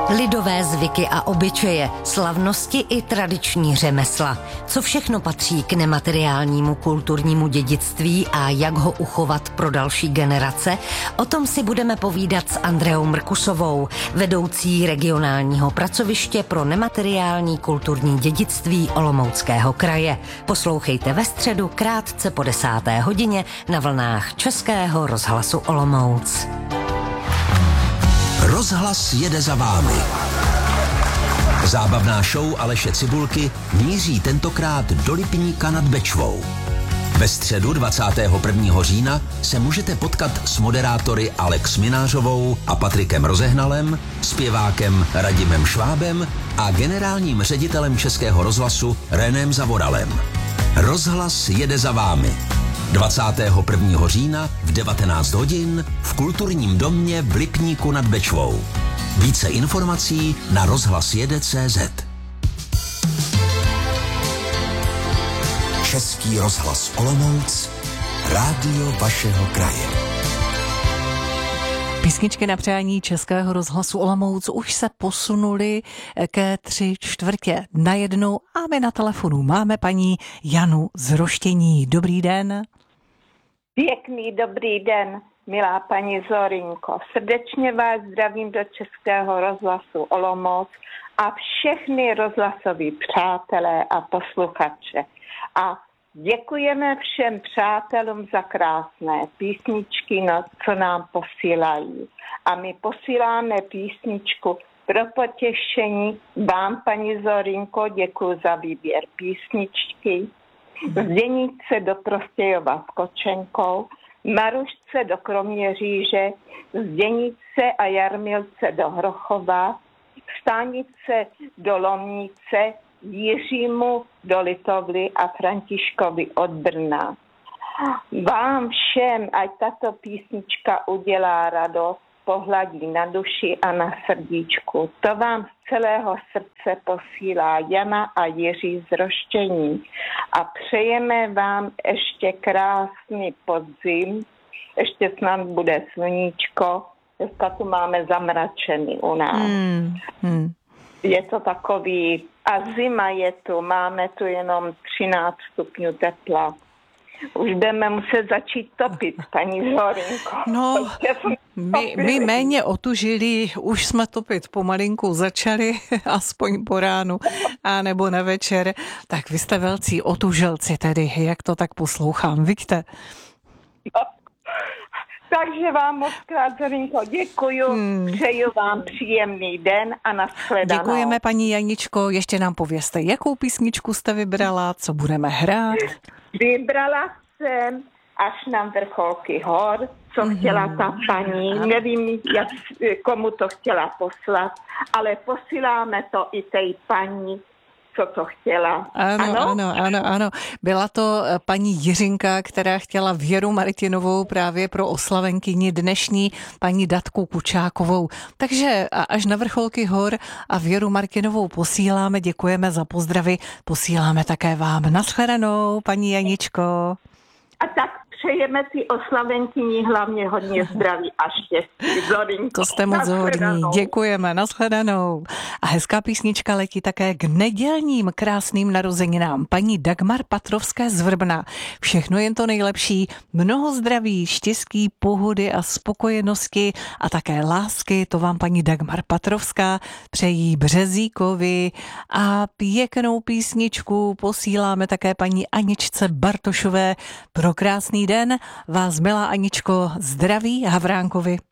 Lidové zvyky a obyčeje, slavnosti i tradiční řemesla. Co všechno patří k nemateriálnímu kulturnímu dědictví a jak ho uchovat pro další generace, o tom si budeme povídat s Andreou Mrkusovou, vedoucí regionálního pracoviště pro nemateriální kulturní dědictví Olomouckého kraje. Poslouchejte ve středu krátce po 10. hodině na vlnách Českého rozhlasu Olomouc. Rozhlas jede za vámi. Zábavná show Aleše Cibulky míří tentokrát do Lipníka nad Bečvou. Ve středu 21. října se můžete potkat s moderátory Alex Minářovou a Patrikem Rozehnalem, zpěvákem Radimem Švábem a generálním ředitelem Českého rozhlasu Renem Zavoralem. Rozhlas jede za vámi. 21. října v 19 hodin v Kulturním domě v Lipníku nad Bečvou. Více informací na rozhlasjede.cz. Český rozhlas Olomouc, rádio vašeho kraje. Písničky na přání Českého rozhlasu Olomouc už se posunuly ke 3/4 najednou a my na telefonu máme paní Janu z Roštění. Dobrý den. Pěkný dobrý den, milá paní Zorinko. Srdečně vás zdravím do Českého rozhlasu Olomouc a všechny rozhlasoví přátelé a posluchače. A děkujeme všem přátelům za krásné písničky, co nám posílají. A my posíláme písničku pro potěšení vám, paní Zorinko, děkuji za výběr písničky. Zděnice do Prostějova s Kočenkou, Marušce do Kroměříže, Zděnice a Jarmilce do Hrochova, Stánice do Lomnice, Jiřímu do Litovly a Františkovi od Brna. Vám všem, ať tato písnička udělá radost, pohladí na duši a na srdíčku. To vám z celého srdce posílá Jana a Jiří z Roštění. A přejeme vám ještě krásný podzim, ještě snad bude sluníčko, dneska tu máme zamračený u nás. Je to takový, a zima je tu, máme tu jenom 13 stupňů tepla. Už budeme muset začít topit, paní Zorinko. No, my méně otužili, už jsme topit pomalinku začali, aspoň po ránu, a nebo na večer. Tak vy jste velcí otužilci tedy, jak to tak poslouchám, vidíte? No. Takže vám moc krát, Zorinko, děkuju, přeju vám příjemný den a nashledanou. Děkujeme, paní Janičko, ještě nám povězte, jakou písničku jste vybrala, co budeme hrát? Vybrala jsem Až na vrcholky hor, co chtěla ta paní, nevím, komu to chtěla poslat, ale posíláme to i té paní, co to chtěla. Ano. Byla to paní Jiřinka, která chtěla Věru Martinovou právě pro oslavenkyni dnešní, paní Datku Kučákovou. Takže Až na vrcholky hor a Věru Martinovou posíláme, děkujeme za pozdravy, posíláme také vám. Nashledanou, paní Janičko. A tak přejeme ty oslavenkyni hlavně hodně zdraví a štěstí. Zorinko. To jste moc hodní. Děkujeme, nashledanou. A hezká písnička letí také k nedělním krásným narozeninám paní Dagmar Patrovské z Vrbna. Všechno jen to nejlepší, mnoho zdraví, štěstí, pohody a spokojenosti a také lásky, to vám paní Dagmar Patrovská přejí Březíkovi a pěknou písničku posíláme také paní Aničce Bartošové. Pro krásný den vás, milá Aničko, zdraví Havránkovi.